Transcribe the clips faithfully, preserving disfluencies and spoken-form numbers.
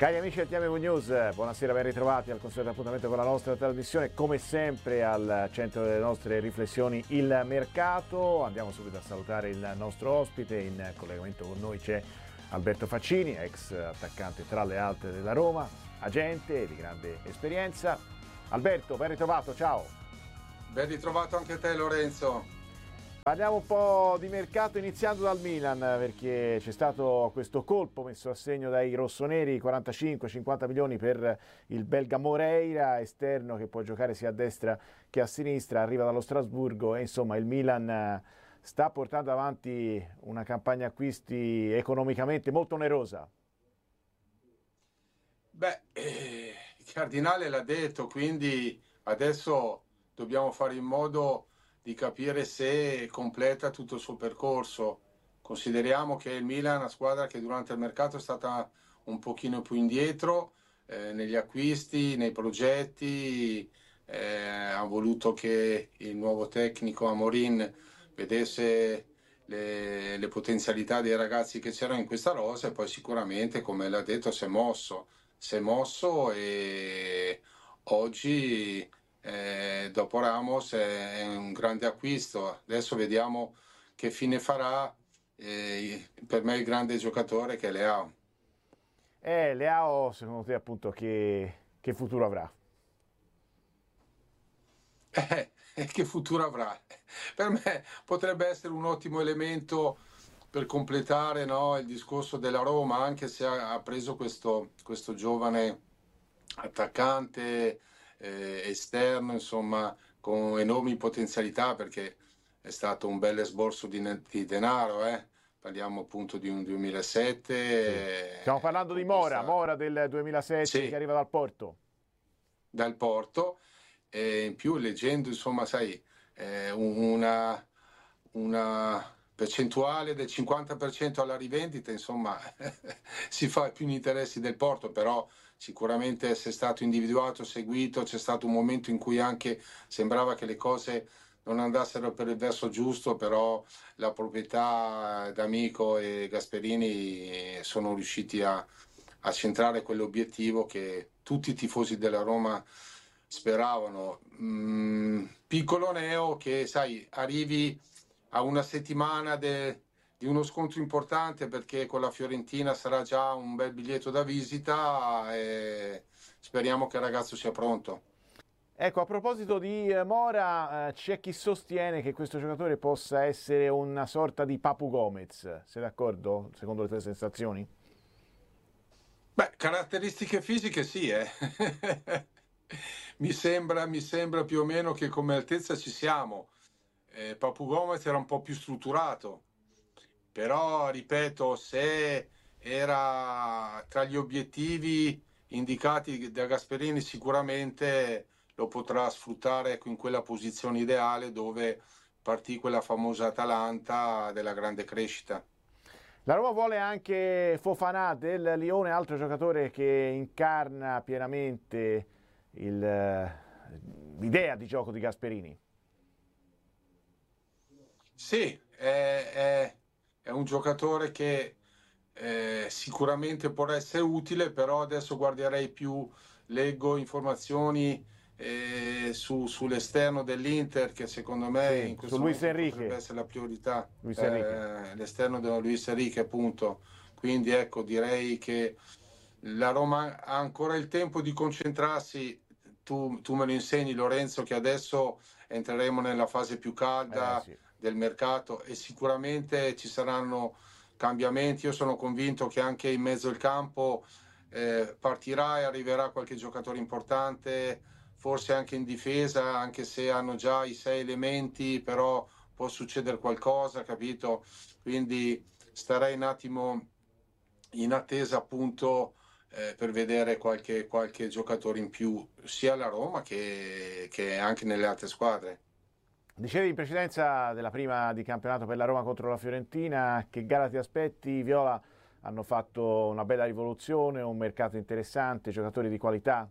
Cari amici del T M V News, buonasera, ben ritrovati al consueto appuntamento con la nostra trasmissione. Come sempre al centro delle nostre riflessioni il mercato. Andiamo subito a salutare il nostro ospite. In collegamento con noi c'è Alberto Faccini, ex attaccante tra le altre della Roma, agente di grande esperienza. Alberto, ben ritrovato, ciao. Ben ritrovato anche te, Lorenzo. Parliamo un po' di mercato iniziando dal Milan, perché c'è stato questo colpo messo a segno dai rossoneri, quarantacinque cinquanta milioni per il belga Moreira, esterno che può giocare sia a destra che a sinistra, arriva dallo Strasburgo e insomma il Milan sta portando avanti una campagna acquisti economicamente molto onerosa. Beh, eh, il Cardinale l'ha detto, quindi adesso dobbiamo fare in modo di capire se completa tutto il suo percorso. Consideriamo che il Milan è una squadra che durante il mercato è stata un pochino più indietro eh, negli acquisti, nei progetti, eh, ha voluto che il nuovo tecnico Amorin vedesse le, le potenzialità dei ragazzi che c'erano in questa rosa e poi sicuramente, come l'ha detto, si è mosso, si è mosso e oggi eh, dopo Ramos è un grande acquisto. Adesso vediamo che fine farà. Eh, per me il grande giocatore che è Leao. Eh, Leao, secondo te appunto che, che futuro avrà? Eh, che futuro avrà? Per me potrebbe essere un ottimo elemento per completare, no, il discorso della Roma, anche se ha, ha preso questo, questo giovane attaccante eh, esterno, insomma, con enormi potenzialità, perché è stato un bel esborso di, di denaro, eh. Parliamo appunto di un Sì. duemilasette. Stiamo Eh, parlando di con Mora, questa... Mora del duemilasette che Sì, arriva dal Porto. dal Porto, e in più leggendo, insomma, sai, eh, una, una percentuale del cinquanta per cento alla rivendita, insomma, si fa più gli interessi del Porto, però sicuramente se è stato individuato, seguito, c'è stato un momento in cui anche sembrava che le cose non andassero per il verso giusto, però la proprietà d'Amico e Gasperini sono riusciti a, a centrare quell'obiettivo che tutti i tifosi della Roma speravano. Mm, piccolo neo che, sai, arrivi a una settimana de- di uno scontro importante, perché con la Fiorentina sarà già un bel biglietto da visita e speriamo che il ragazzo sia pronto. Ecco, a proposito di eh, Mora, eh, c'è chi sostiene che questo giocatore possa essere una sorta di Papu Gomez. Sei d'accordo, secondo le tue sensazioni? Beh, caratteristiche fisiche sì, eh. Mi sembra, mi sembra più o meno che come altezza ci siamo. Eh, Papu Gomez era un po' più strutturato, però ripeto, se era tra gli obiettivi indicati da Gasperini, sicuramente lo potrà sfruttare, ecco, in quella posizione ideale dove partì quella famosa Atalanta della grande crescita. La Roma vuole anche Fofana del Lione, altro giocatore che incarna pienamente il, eh, l'idea di gioco di Gasperini. Sì, è, è- è un giocatore che eh, sicuramente può essere utile, però adesso guarderei più, leggo informazioni eh, su- sull'esterno dell'Inter, che secondo me Sì, in su questo Luis momento potrebbe Enrique. essere la priorità, Luis Enrique. eh, l'esterno di Luis Enrique, appunto. Quindi ecco, direi che la Roma ha ancora il tempo di concentrarsi. Tu, tu me lo insegni, Lorenzo, che adesso entreremo nella fase più Eh calda sì. del mercato e sicuramente ci saranno cambiamenti. Io sono convinto che anche in mezzo al campo eh, partirà e arriverà qualche giocatore importante, forse anche in difesa, anche se hanno già i sei elementi, però può succedere qualcosa, capito? Quindi starei un attimo in attesa, appunto, eh, per vedere qualche, qualche giocatore in più sia alla Roma che, che anche nelle altre squadre. Dicevi in precedenza della prima di campionato per la Roma contro la Fiorentina, che gara ti aspetti? I Viola hanno fatto una bella rivoluzione, un mercato interessante, giocatori di qualità.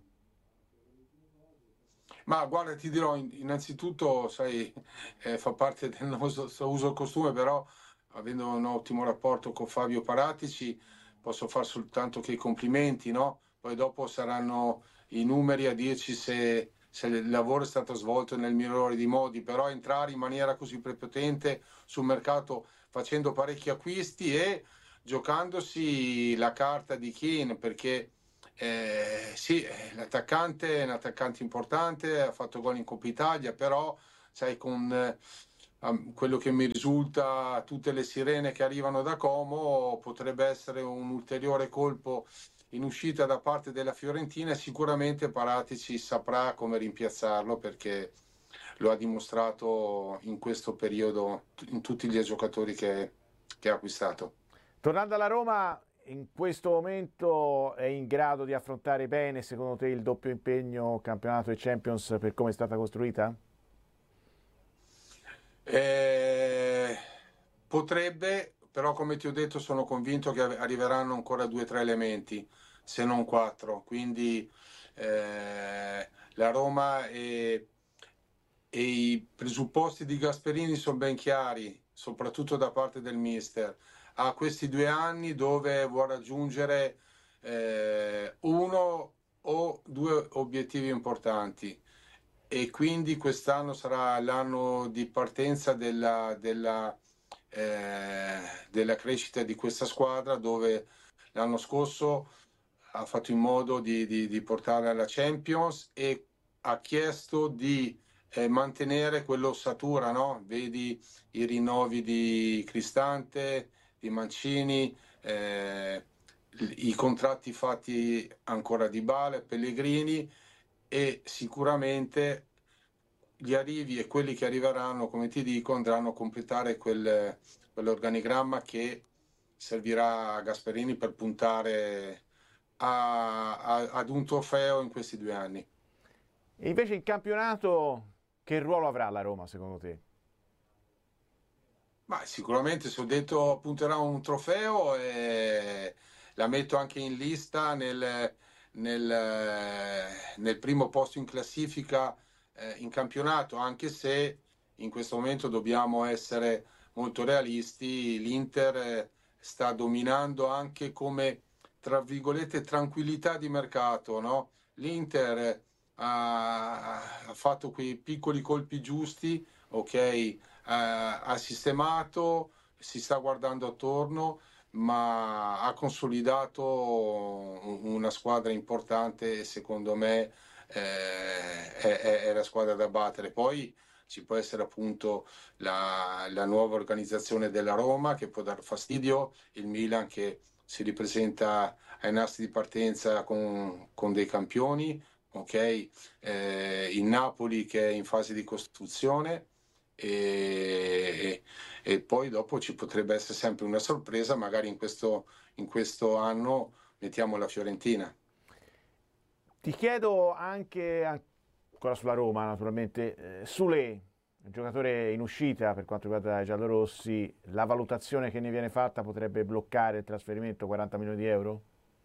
Ma guarda, ti dirò, in- innanzitutto, sai, eh, fa parte del nostro uso e costume, però avendo un ottimo rapporto con Fabio Paratici, posso fare soltanto che i complimenti, no? Poi dopo saranno i numeri a dirci se, se il lavoro è stato svolto nel migliore dei modi, però entrare in maniera così prepotente sul mercato facendo parecchi acquisti e giocandosi la carta di Keane, perché eh, sì, l'attaccante è un attaccante importante, ha fatto gol in Coppa Italia, però sai, con eh, quello che mi risulta, tutte le sirene che arrivano da Como, potrebbe essere un ulteriore colpo in uscita da parte della Fiorentina e sicuramente Paratici saprà come rimpiazzarlo, perché lo ha dimostrato in questo periodo in tutti gli giocatori che, che ha acquistato. Tornando alla Roma, in questo momento è in grado di affrontare bene, secondo te, il doppio impegno campionato e Champions per come è stata costruita? Eh, potrebbe, però come ti ho detto sono convinto che arriveranno ancora due o tre elementi, se non quattro. Quindi eh, la Roma e, e i presupposti di Gasperini sono ben chiari, soprattutto da parte del mister. Ha questi due anni dove vuole raggiungere eh, uno o due obiettivi importanti e quindi quest'anno sarà l'anno di partenza della, della, eh, della crescita di questa squadra, dove l'anno scorso ha fatto in modo di, di, di portare alla Champions e ha chiesto di eh, mantenere quell'ossatura, no? Vedi i rinnovi di Cristante, di Mancini, eh, i contratti fatti ancora di Bale, Pellegrini, e sicuramente gli arrivi e quelli che arriveranno, come ti dico, andranno a completare quel, quell'organigramma che servirà a Gasperini per puntare a, a, ad un trofeo in questi due anni. E invece in campionato che ruolo avrà la Roma secondo te? Ma sicuramente se ho detto punterà a un trofeo e la metto anche in lista nel, nel, nel primo posto in classifica eh, in campionato, anche se in questo momento dobbiamo essere molto realisti, l'Inter eh, sta dominando anche come, tra virgolette, tranquillità di mercato, no? L'Inter eh, ha, ha fatto quei piccoli colpi giusti, ok? Ha, ha sistemato, si sta guardando attorno, ma ha consolidato una squadra importante e secondo me eh, è, è, la squadra da battere. Poi ci può essere appunto la, la nuova organizzazione della Roma che può dar fastidio, il Milan che si ripresenta ai nastri di partenza con, con dei campioni, ok? Eh, il Napoli che è in fase di costruzione e, e poi dopo ci potrebbe essere sempre una sorpresa, magari in questo, in questo anno mettiamo la Fiorentina. Ti chiedo anche, ancora sulla Roma naturalmente, eh, Sule, giocatore in uscita per quanto riguarda i giallorossi, la valutazione che ne viene fatta potrebbe bloccare il trasferimento quaranta milioni di euro?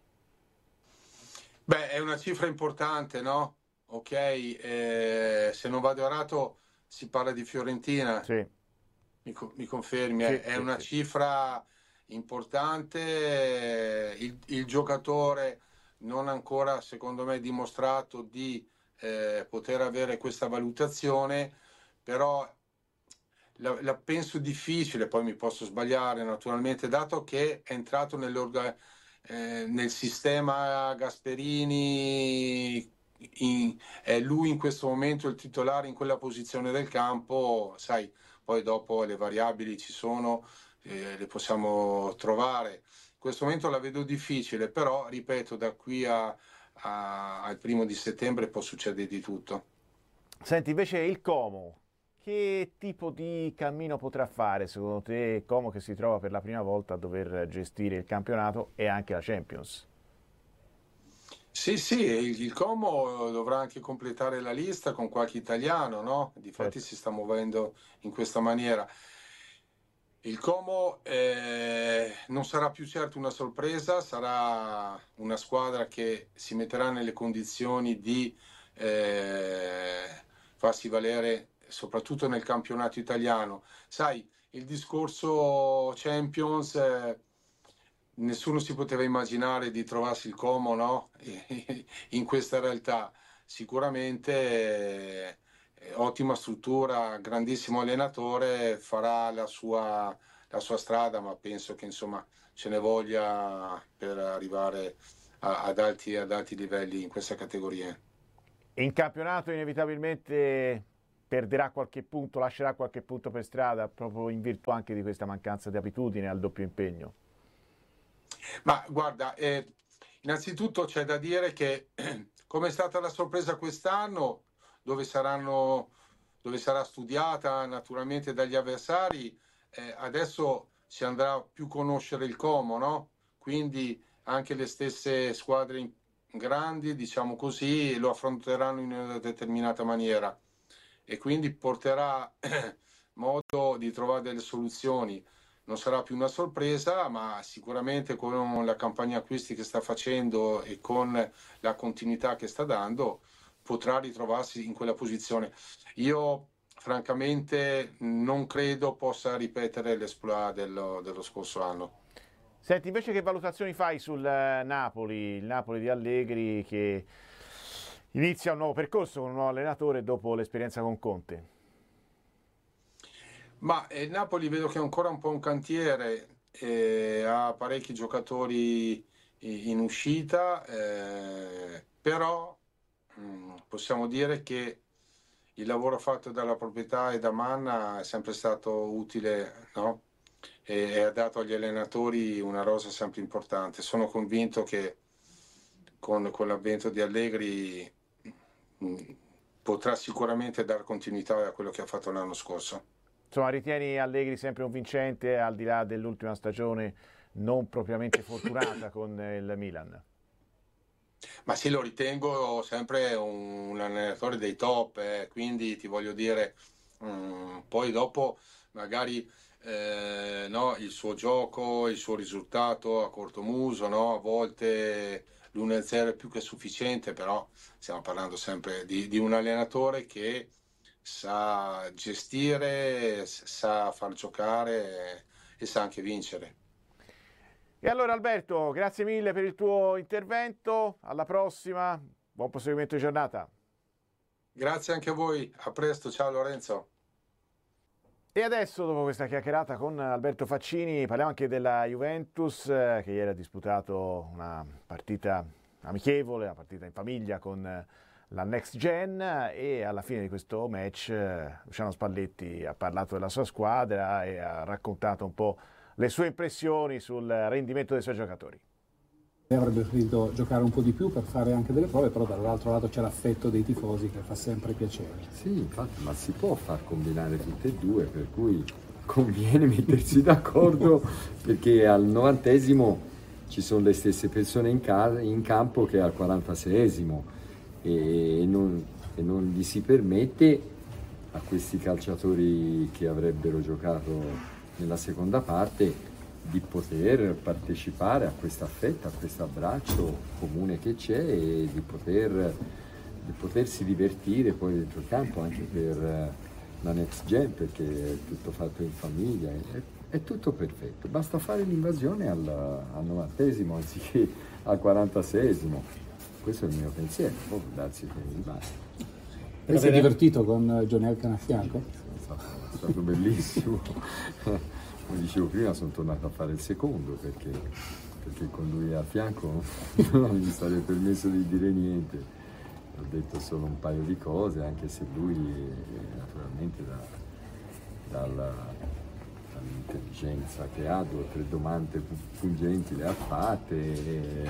Beh, è una cifra importante, no? Ok, eh, se non vado errato si parla di Fiorentina, Sì, mi, co- mi confermi, sì, è, è sì, una sì. cifra importante, eh, il, il giocatore non ha ancora, secondo me, dimostrato di eh, poter avere questa valutazione, però la, la penso difficile, poi mi posso sbagliare naturalmente, dato che è entrato nell'orga- eh, nel sistema Gasperini, in- è lui in questo momento il titolare in quella posizione del campo, sai, poi dopo le variabili ci sono, eh, le possiamo trovare. In questo momento la vedo difficile, però ripeto, da qui a- a- al primo di settembre può succedere di tutto. Senti, invece il Como, che tipo di cammino potrà fare secondo te Como che si trova per la prima volta a dover gestire il campionato e anche la Champions? Sì, sì, il, il Como dovrà anche completare la lista con qualche italiano, no? Difatti Certo. si sta muovendo in questa maniera. Il Como eh, non sarà più certo una sorpresa, sarà una squadra che si metterà nelle condizioni di eh, farsi valere soprattutto nel campionato italiano. Sai, il discorso Champions eh, nessuno si poteva immaginare di trovarsi il Como, no? In questa realtà. Sicuramente eh, ottima struttura, grandissimo allenatore, farà la sua, la sua strada, ma penso che insomma ce ne voglia per arrivare a, ad alti, ad alti livelli in questa categoria. In campionato inevitabilmente perderà qualche punto, lascerà qualche punto per strada, proprio in virtù anche di questa mancanza di abitudine al doppio impegno. Ma guarda, eh, innanzitutto c'è da dire che come è stata la sorpresa quest'anno, dove saranno, dove sarà studiata naturalmente dagli avversari, eh, adesso si andrà più a conoscere il Como, no? Quindi anche le stesse squadre grandi, diciamo così, lo affronteranno in una determinata maniera e quindi porterà modo di trovare delle soluzioni. Non sarà più una sorpresa, ma sicuramente con la campagna acquisti che sta facendo e con la continuità che sta dando potrà ritrovarsi in quella posizione. Io francamente non credo possa ripetere l'esploit dello, dello scorso anno. Senti, invece che valutazioni fai sul Napoli, il Napoli di Allegri che inizia un nuovo percorso con un nuovo allenatore dopo l'esperienza con Conte? Ma il Napoli vedo che è ancora un po' un cantiere, eh, ha parecchi giocatori in uscita, eh, però mh, possiamo dire che il lavoro fatto dalla proprietà e da Manna è sempre stato utile, no? E, e ha dato agli allenatori una rosa sempre importante. Sono convinto che con, con l'avvento di Allegri mh, potrà sicuramente dare continuità a quello che ha fatto l'anno scorso. Insomma, ritieni Allegri sempre un vincente, al di là dell'ultima stagione non propriamente fortunata con il Milan? Ma sì, lo ritengo sempre un, un allenatore dei top, eh, quindi ti voglio dire, um, poi dopo magari eh, no, il suo gioco, il suo risultato a cortomuso, no? A volte l'uno a zero è più che sufficiente, però stiamo parlando sempre di, di un allenatore che sa gestire, sa far giocare e sa anche vincere. E allora Alberto, grazie mille per il tuo intervento, alla prossima, buon proseguimento di giornata. Grazie anche a voi, a presto, ciao Lorenzo. E adesso, dopo questa chiacchierata con Alberto Faccini, parliamo anche della Juventus, eh, che ieri ha disputato una partita amichevole, una partita in famiglia con la Next Gen, e alla fine di questo match eh, Luciano Spalletti ha parlato della sua squadra e ha raccontato un po' le sue impressioni sul rendimento dei suoi giocatori. Avrebbe preferito giocare un po' di più per fare anche delle prove, però dall'altro lato c'è l'affetto dei tifosi che fa sempre piacere. Sì, infatti, ma si può far combinare tutte e due, per cui conviene mettersi d'accordo perché al novantesimo ci sono le stesse persone in, ca- in campo che al quarantaseiesimo e non, e non gli si permette a questi calciatori che avrebbero giocato nella seconda parte di poter partecipare a questa fetta, a questo abbraccio comune che c'è e di, poter, di potersi divertire poi dentro il campo anche per la Next Gen, perché è tutto fatto in famiglia, è, è tutto perfetto, basta fare l'invasione al, al novantesimo anziché al quarantaseiesimo, questo è il mio pensiero, poi darsi che mi basta. Ti sei divertito con Johnny Elkann a fianco? È stato, è stato bellissimo. Come dicevo prima, sono tornato a fare il secondo perché, perché con lui a fianco non mi sarebbe permesso di dire niente. Ho detto solo un paio di cose, anche se lui naturalmente da, dalla, dall'intelligenza che ha, due o tre domande pungenti le ha fatte e,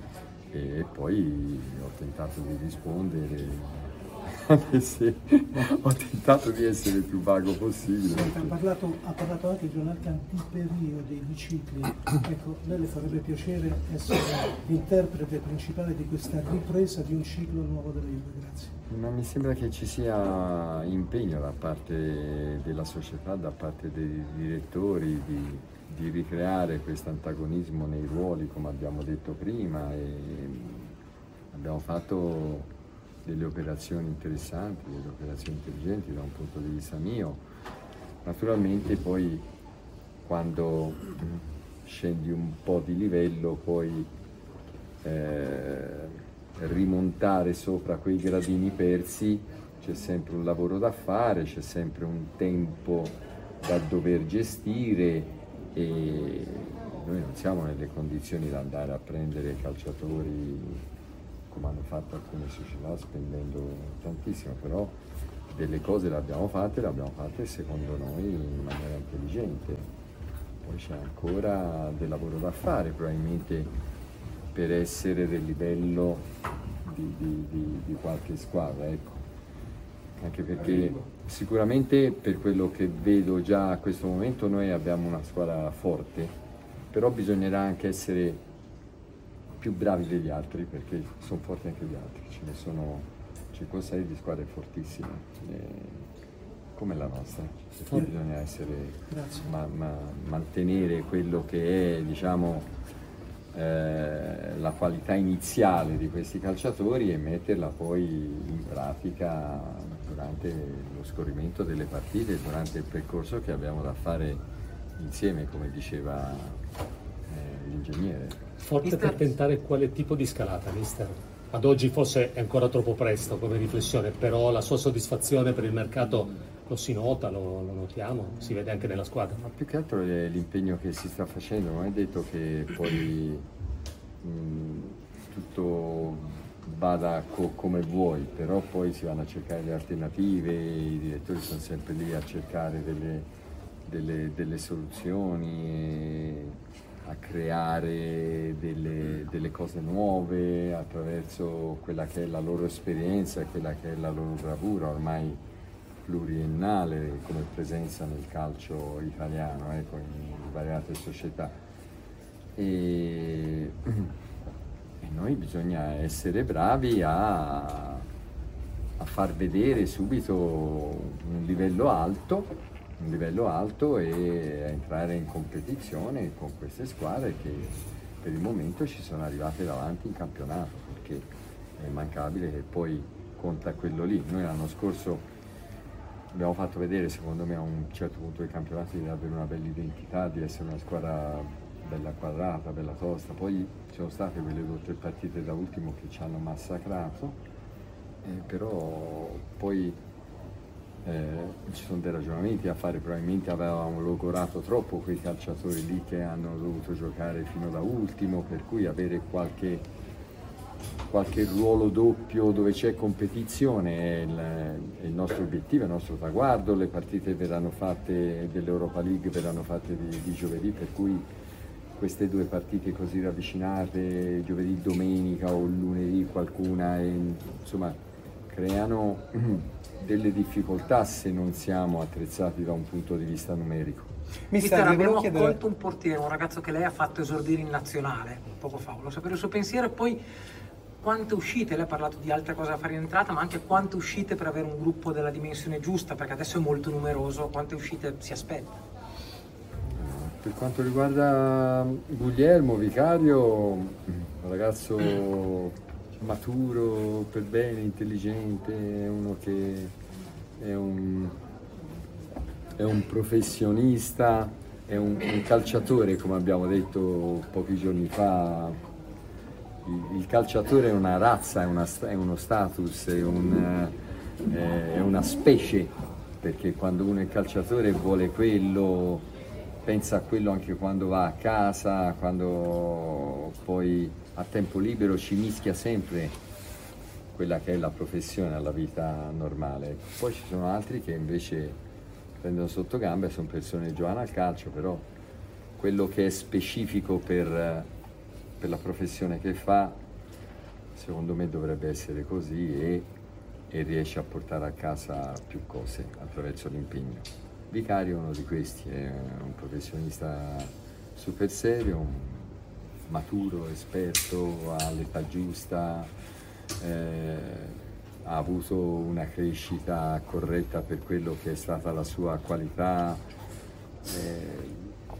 e poi ho tentato di rispondere. Anche se ho tentato di essere il più vago possibile. Senta, ha, parlato, ha parlato anche John Elkann di periodi, di cicli. Ecco, lei le farebbe piacere essere l'interprete principale di questa ripresa di un ciclo nuovo della Juve? Grazie. Ma mi sembra che ci sia impegno da parte della società, da parte dei direttori di, di ricreare questo antagonismo nei ruoli, come abbiamo detto prima, e abbiamo fatto delle operazioni interessanti, delle operazioni intelligenti da un punto di vista mio. Naturalmente poi quando scendi un po' di livello, poi eh, rimontare sopra quei gradini persi, c'è sempre un lavoro da fare, c'è sempre un tempo da dover gestire e noi non siamo nelle condizioni di andare a prendere calciatori come hanno fatto alcune società spendendo tantissimo, però delle cose le abbiamo fatte, le abbiamo fatte secondo noi in maniera intelligente. Poi c'è ancora del lavoro da fare probabilmente per essere del livello di, di, di, di qualche squadra, ecco. Anche perché sicuramente per quello che vedo già a questo momento noi abbiamo una squadra forte, però bisognerà anche essere più bravi degli altri perché sono forti anche gli altri, ce ne sono cinque o sei di squadre fortissime eh, come la nostra, perché bisogna essere, ma, ma, mantenere quello che è, diciamo, eh, la qualità iniziale di questi calciatori e metterla poi in pratica durante lo scorrimento delle partite, durante il percorso che abbiamo da fare insieme, come diceva eh, l'ingegnere. Forte per tentare quale tipo di scalata, mister? Ad oggi forse è ancora troppo presto come riflessione, però la sua soddisfazione per il mercato lo si nota, lo, lo notiamo, si vede anche nella squadra. Ma più che altro è l'impegno che si sta facendo, non è detto che poi mh, tutto vada co come vuoi, però poi si vanno a cercare le alternative, i direttori sono sempre lì a cercare delle, delle, delle soluzioni, e a creare delle, delle cose nuove attraverso quella che è la loro esperienza, quella che è la loro bravura ormai pluriennale come presenza nel calcio italiano, ecco, in variate società. E, e noi bisogna essere bravi a, a far vedere subito un livello alto un livello alto e a entrare in competizione con queste squadre che per il momento ci sono arrivate davanti in campionato, perché è immancabile che poi conta quello lì. Noi l'anno scorso abbiamo fatto vedere, secondo me, a un certo punto del campionato di avere una bella identità, di essere una squadra bella quadrata, bella tosta. Poi ci sono state quelle due o tre partite da ultimo che ci hanno massacrato, eh, però poi Eh, ci sono dei ragionamenti a fare, probabilmente avevamo logorato troppo quei calciatori lì che hanno dovuto giocare fino da ultimo, per cui avere qualche, qualche ruolo doppio dove c'è competizione è il, è il nostro obiettivo, è il nostro traguardo. Le partite verranno fatte dell'Europa League verranno fatte di, di giovedì, per cui queste due partite così ravvicinate, giovedì, domenica o lunedì qualcuna, e, insomma creano delle difficoltà se non siamo attrezzati da un punto di vista numerico. Mister, abbiamo chiedere... accolto un portiere, un ragazzo che lei ha fatto esordire in nazionale poco fa. Volevo sapere il suo pensiero e poi quante uscite, lei ha parlato di altre cose da fare in entrata, ma anche quante uscite per avere un gruppo della dimensione giusta, perché adesso è molto numeroso, quante uscite si aspetta? Per quanto riguarda Guglielmo Vicario, un ragazzo maturo, per bene, intelligente, è uno che è un, è un professionista, è un, un calciatore, come abbiamo detto pochi giorni fa. Il, il calciatore è una razza, è, una, è uno status, è, un, è una specie, perché quando uno è calciatore vuole quello, pensa a quello anche quando va a casa, quando poi a tempo libero ci mischia sempre quella che è la professione alla vita normale. Poi ci sono altri che invece prendono sotto gambe, sono persone giovani al calcio, però quello che è specifico per, per la professione che fa, secondo me dovrebbe essere così, e, e riesce a portare a casa più cose attraverso l'impegno. Vicario è uno di questi, è un professionista super serio, un maturo, esperto, ha l'età giusta, eh, ha avuto una crescita corretta per quello che è stata la sua qualità. Eh,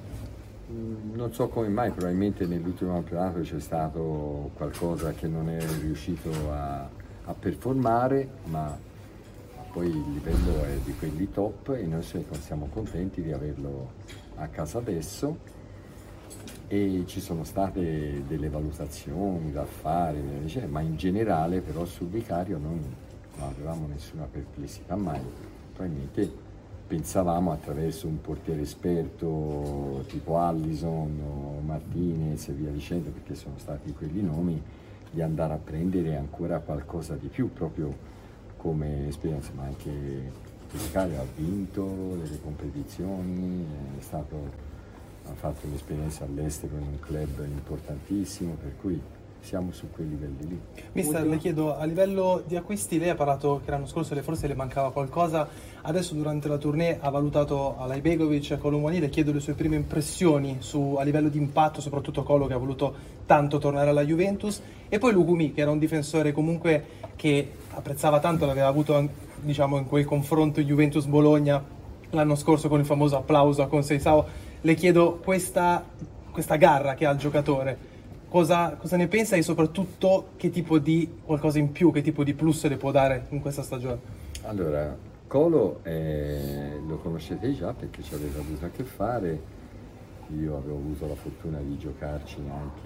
non so come mai, probabilmente nell'ultimo campionato c'è stato qualcosa che non è riuscito a, a performare, ma poi il livello è di quelli top e noi siamo contenti di averlo a casa adesso. e ci sono state delle valutazioni da fare, ma in generale però sul vicario noi non avevamo nessuna perplessità mai, probabilmente pensavamo attraverso un portiere esperto tipo Allison o Martinez e via dicendo, perché sono stati quelli nomi, di andare a prendere ancora qualcosa di più proprio come esperienza, ma anche il vicario ha vinto delle competizioni, è stato... ha fatto un'esperienza all'estero in un club importantissimo, per cui siamo su quei livelli lì. Mister, le chiedo, a livello di acquisti, lei ha parlato che l'anno scorso forse le mancava qualcosa, adesso durante la tournée ha valutato Alaibegovic e Colomboani, le chiedo le sue prime impressioni su, a livello di impatto, soprattutto Colo che ha voluto tanto tornare alla Juventus, e poi Lukumi che era un difensore comunque che apprezzava tanto, l'aveva avuto diciamo in quel confronto Juventus-Bologna l'anno scorso con il famoso applauso a Conceição. Le chiedo questa, questa garra che ha il giocatore, cosa, cosa ne pensa e soprattutto che tipo di qualcosa in più, che tipo di plus le può dare in questa stagione? Allora, Colo eh, lo conoscete già perché ci avete avuto a che fare, io avevo avuto la fortuna di giocarci anche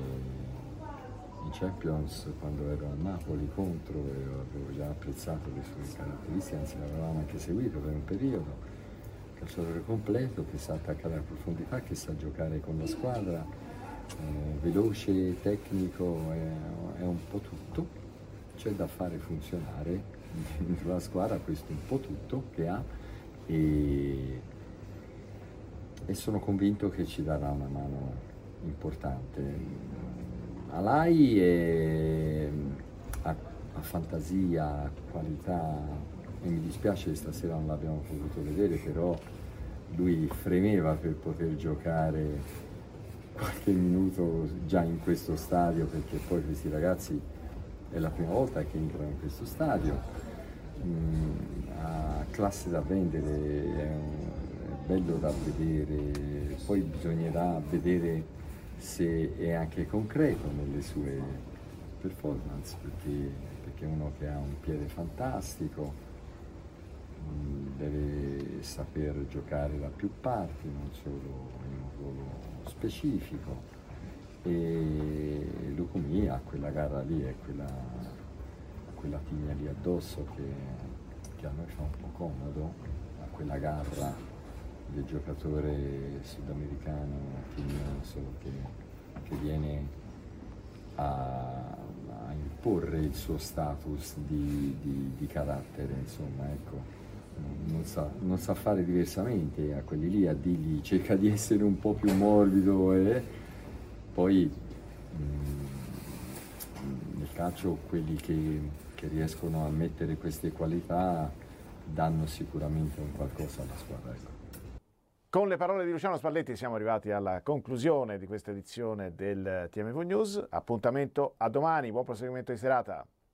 in Champions quando ero a Napoli contro e avevo già apprezzato le sue caratteristiche, anzi l'avevamo anche seguito per un periodo. Calciatore completo che sa attaccare alla profondità, che sa giocare con la squadra, eh, veloce, tecnico, è, è un po' tutto, c'è da fare funzionare dentro la squadra questo un po' tutto che ha e, e sono convinto che ci darà una mano importante. Alai è, ha, ha fantasia, ha qualità. E mi dispiace che stasera non l'abbiamo potuto vedere, però lui fremeva per poter giocare qualche minuto già in questo stadio, perché poi questi ragazzi è la prima volta che entrano in questo stadio, mm, ha classe da vendere, è, un, è bello da vedere, poi bisognerà vedere se è anche concreto nelle sue performance, perché, perché è uno che ha un piede fantastico, deve saper giocare da più parti, non solo in un ruolo specifico, e Lukumi ha quella gara lì, è quella, quella tigna lì addosso che, che a noi fa un po' comodo, ha quella garra del giocatore sudamericano tignoso che, che viene a, a imporre il suo status di, di, di carattere, insomma, ecco. Non sa, non sa fare diversamente a quelli lì, a dirgli cerca di essere un po' più morbido e poi mh, nel calcio quelli che, che riescono a mettere queste qualità danno sicuramente un qualcosa alla squadra. Ecco. Con le parole di Luciano Spalletti siamo arrivati alla conclusione di questa edizione del T M V News. Appuntamento a domani, buon proseguimento di serata.